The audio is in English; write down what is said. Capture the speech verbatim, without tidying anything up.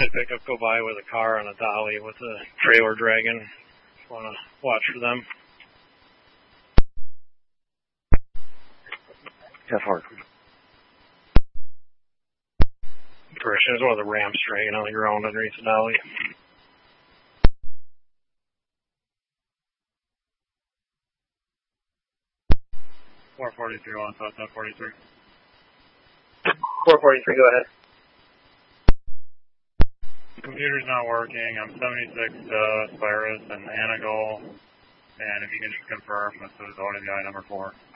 pickup go by with a car and a dolly with a trailer dragging. Just want to watch for them. Jeff Hart. Christian is one of the ramps dragging on the ground underneath the dolly. four forty-three, one, South ten forty-three. four forty-three, go ahead. Computer's not working. I'm seventy-six uh, Spirus and Anagol. And if you can just confirm, this is O W I number four.